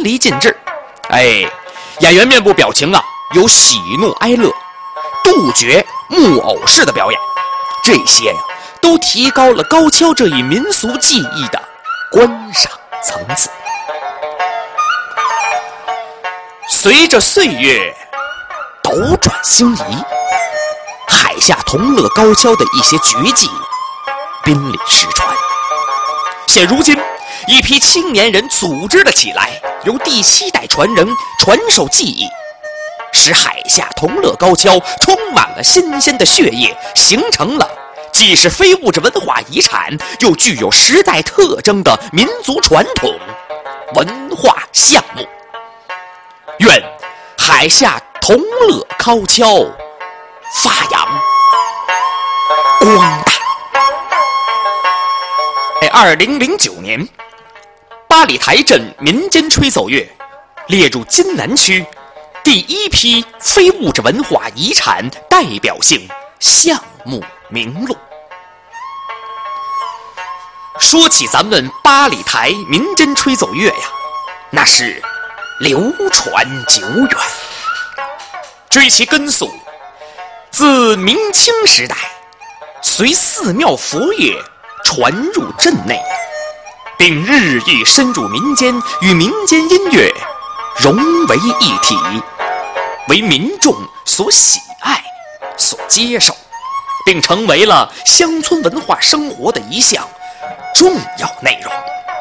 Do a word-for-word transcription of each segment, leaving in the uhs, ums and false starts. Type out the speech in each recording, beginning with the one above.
漓尽致。哎，演员面部表情啊，有喜怒哀乐，杜绝木偶式的表演，这些呀、啊，都提高了高跷这一民俗技艺的观赏层次。随着岁月斗转星移，海下同乐高跷的一些绝技濒临失传。现如今，一批青年人组织了起来，由第七代传人传授技艺，使海下同乐高跷充满了新鲜的血液，形成了既是非物质文化遗产，又具有时代特征的民族传统文化项目。愿海下同乐高跷发扬光大。哎，二零零九年，八里台镇民间吹奏乐列入津南区第一批非物质文化遗产代表性项目名录。说起咱们八里台民间吹奏乐呀，那是流传久远。追其根溯，自明清时代，随寺庙佛乐传入镇内，并日益深入民间，与民间音乐融为一体，为民众所喜爱、所接受，并成为了乡村文化生活的一项重要内容。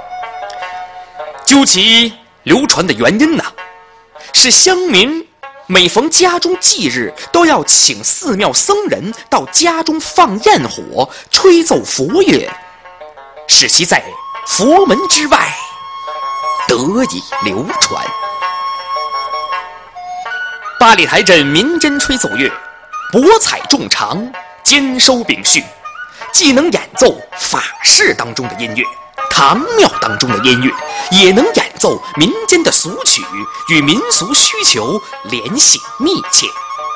究其流传的原因呢，是乡民每逢家中忌日，都要请寺庙僧人到家中放焰火，吹奏佛乐，使其在佛门之外得以流传。八里台镇民间吹奏乐博采众长，兼收并蓄，既能演奏法事当中的音乐，堂庙当中的音乐，也能演奏民间的俗曲，与民俗需求联系密切。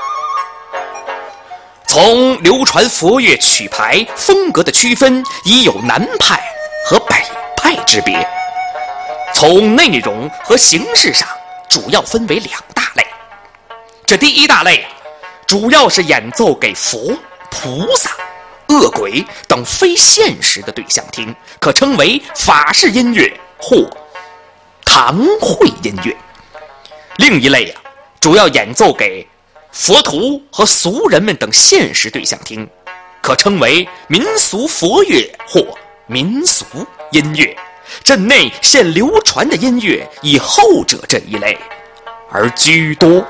从流传佛乐曲牌风格的区分，已有南派和北派之别。从内容和形式上，主要分为两大类。这第一大类主要是演奏给佛、菩萨、恶鬼等非现实的对象听，可称为法事音乐或堂会音乐。另一类啊，主要演奏给佛徒和俗人们等现实对象听，可称为民俗佛乐或民俗音乐。镇内现流传的音乐以后者这一类而居多。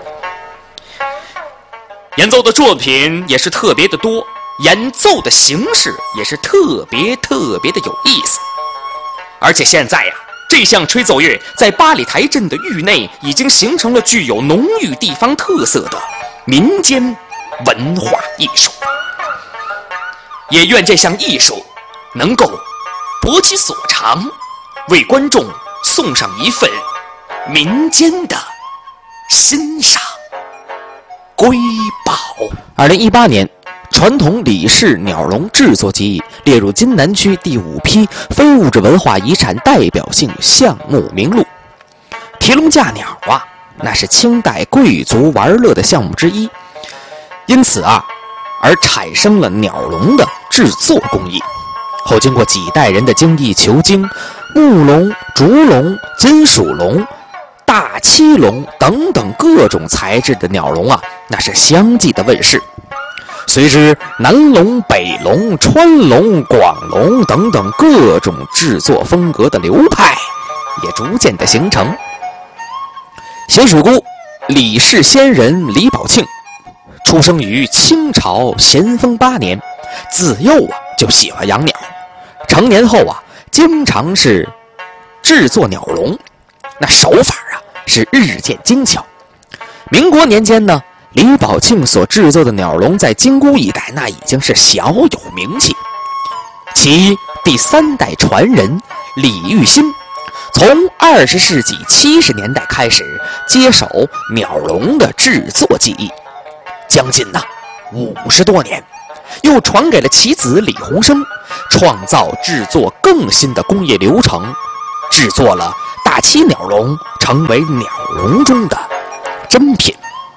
演奏的作品也是特别的多，演奏的形式也是特别特别的有意思。而且现在呀、啊，这项吹奏乐在八里台镇的域内已经形成了具有浓郁地方特色的民间文化艺术。也愿这项艺术能够博其所长，为观众送上一份民间的欣赏瑰宝。 二零一八年，传统李氏鸟笼制作技艺列入津南区第五批非物质文化遗产代表性项目名录。提笼架鸟啊，那是清代贵族玩乐的项目之一，因此啊，而产生了鸟笼的制作工艺。后经过几代人的精益求精，木笼、竹笼、金属笼、大漆笼等等各种材质的鸟笼啊，那是相继的问世。随之南笼、北笼、川笼、广笼等等各种制作风格的流派也逐渐的形成。咸水姑李氏仙人李宝庆出生于清朝咸丰八年，自幼啊就喜欢养鸟，成年后啊经常是制作鸟笼，那手法啊是日渐精巧。民国年间呢，李宝庆所制作的鸟笼在金姑一带那已经是小有名气。其第三代传人李玉新从二十世纪七十年代开始接手鸟笼的制作技艺，将近呢五十多年，又传给了其子李鸿生，创造制作更新的工业流程，制作了大大齐鸟笼成为鸟笼中的珍品。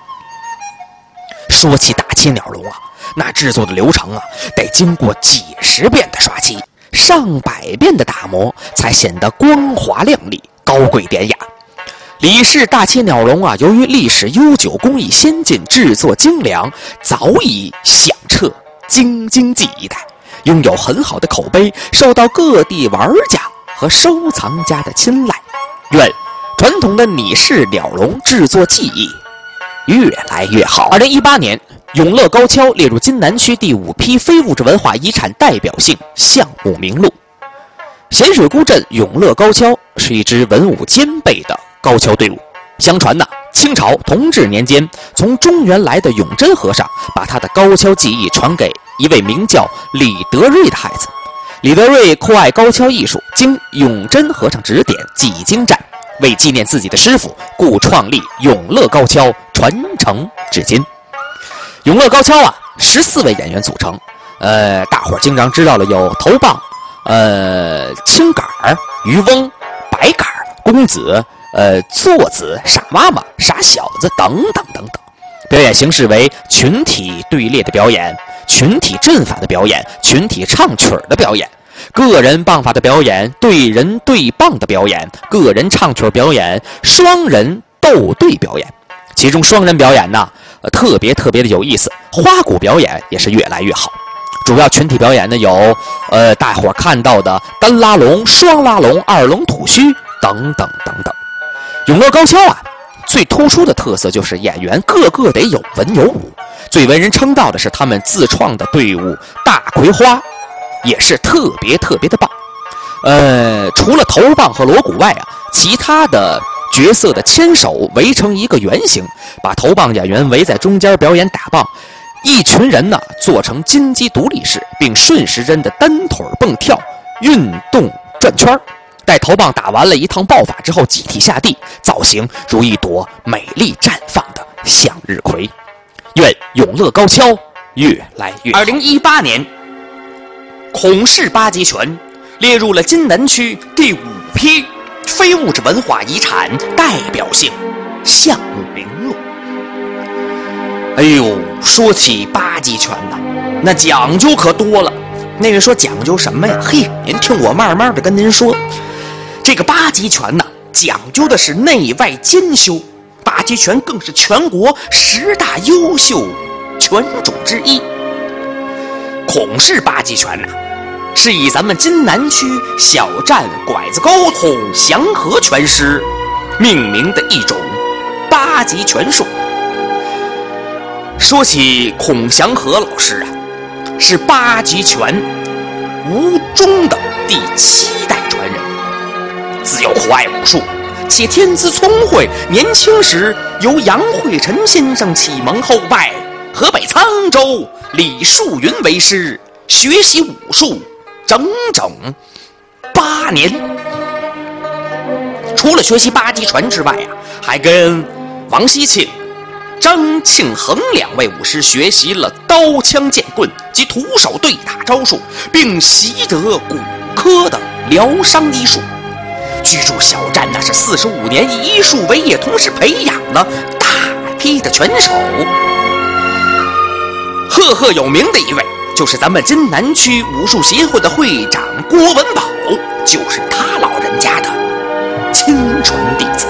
说起大齐鸟笼啊，那制作的流程啊，得经过几十遍的刷漆，上百遍的打磨，才显得光滑亮丽、高贵典雅。李氏大齐鸟笼啊，由于历史悠久、工艺先进、制作精良，早已响彻京津冀一带，拥有很好的口碑，受到各地玩家和收藏家的青睐。愿传统的李氏鸟笼制作技艺越来越好。二零一八年，永乐高跷列入津南区第五批非物质文化遗产代表性项目名录。咸水沽镇永乐高跷是一支文武兼备的高跷队伍。相传呢，清朝同治年间，从中原来的永贞和尚把他的高跷技艺传给一位名叫李德瑞的孩子。李德瑞酷爱高跷艺术，经永贞和尚指点，技艺精湛。为纪念自己的师傅，故创立永乐高跷，传承至今。永乐高跷啊，十四位演员组成，呃，大伙儿经常知道了有头棒、呃，青杆儿、渔翁、白杆儿、公子、呃，坐子、傻妈妈、傻小子等等等等。表演形式为群体队列的表演、群体阵法的表演、群体唱曲儿的表演、个人棒法的表演、对人对棒的表演、个人唱曲表演、双人斗对表演。其中双人表演呢，呃、特别特别的有意思，花鼓表演也是越来越好。主要群体表演呢有，呃，大伙看到的单拉龙、双拉龙、二龙吐须等等等等。永乐高跷啊，最突出的特色就是演员个个得有文有武。最为人称道的是他们自创的队伍大葵花，也是特别特别的棒。呃，除了头棒和锣鼓外啊，其他的角色的牵手围成一个圆形，把头棒演员围在中间表演打棒。一群人呢做成金鸡独立式，并顺时针的单腿蹦跳，运动转圈。待头棒打完了一趟爆法之后，集体下地，造型如一朵美丽绽放的向日葵。愿永乐高跷越来越好。 二零一八年，孔氏八极拳列入了津南区第五批非物质文化遗产代表性项目名录。哎呦，说起八极拳呐，那讲究可多了。那位说讲究什么呀？嘿，您听我慢慢的跟您说。这个八极拳呐，讲究的是内外兼修。八极拳更是全国十大优秀拳种之一。孔氏八极拳呐，是以咱们津南区小站拐子沟孔祥和拳师命名的一种八极拳术。说起孔祥和老师啊，是八极拳吴中的第七代传人，自幼酷爱武术，且天资聪慧，年轻时由杨惠臣先生启蒙，后拜河北沧州李树云为师，学习武术整整八年。除了学习八极拳之外啊，还跟王锡庆、张庆恒两位武师学习了刀枪剑棍及徒手对打招数，并习得骨科的疗伤医术。居住小站那是四十五年，以医术为业，同时培养了大批的拳手。赫赫有名的一位就是咱们津南区武术协会的会长郭文宝，就是他老人家的亲传弟子。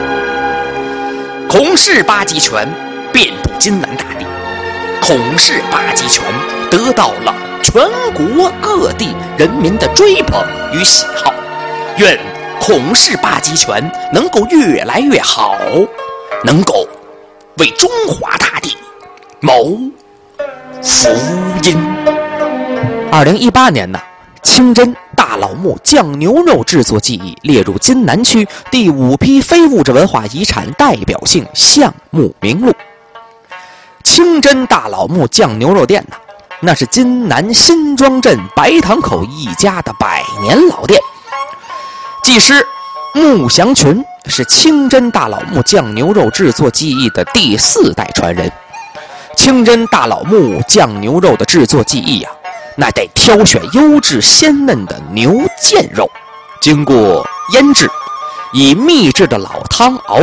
孔氏八极拳遍布津南大地，孔氏八极拳得到了全国各地人民的追捧与喜好。愿孔氏八极拳能够越来越好，能够为中华大地谋福音。 二零一八年呢，清真大老木酱牛肉制作技艺列入津南区第五批非物质文化遗产代表性项目名录。清真大老木酱牛肉店呢，那是津南新庄镇白塘口一家的百年老店。技师穆祥群是清真大老木酱牛肉制作技艺的第四代传人。清真大老木酱牛肉的制作技艺啊，那得挑选优质鲜嫩的牛腱肉，经过腌制， 以秘制的老汤熬